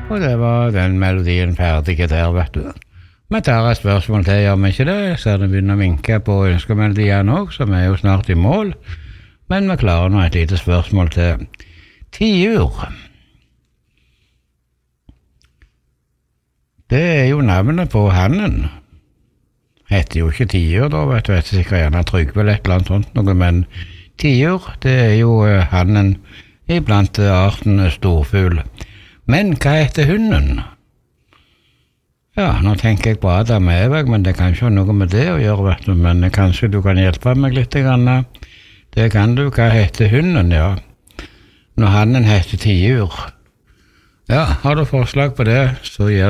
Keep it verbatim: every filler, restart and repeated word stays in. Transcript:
Og det var den melodien ferdig der, vet du. Vi tar et spørsmål til, gjør vi ikke det? Jeg ser det begynner å vinke på ønskemelodien også, så vi er jo snart i mål. Men vi klarer nå et lite spørsmål til. Tiur. Det er jo navnet på hannen. Heter jo ikke tiur da, vet du, vet du sikkert gjerne Trygve eller et eller annet sånt noe, men tiur, det er jo hannen iblant arten storfugl. Men hva heter hunden? Ja, nå tenker jeg på Adam og Eva, men det kan ikke ha noe med det å gjøre, vet du, men kanskje du kan hjelpe meg litt grann. Det kan du, hva heter hunden, ja. Når hannen heter tiur. Ja, har du forslag på det, så gjør